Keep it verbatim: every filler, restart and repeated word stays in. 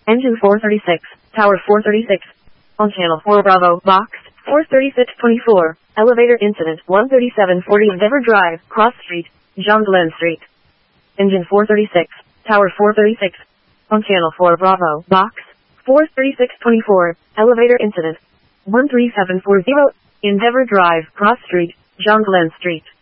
Engine four thirty-six, Tower four thirty-six. On Channel four Bravo, Box, four thirty-six twenty-four. Elevator incident, one thirty-seven forty Endeavor Drive, Cross Street, John Glenn Street. Engine four thirty-six, Tower four thirty-six. On Channel four Bravo, Box, four thirty-six twenty-four. Elevator incident, one three seven four zero. Endeavor Drive, Cross Street, John Glenn Street.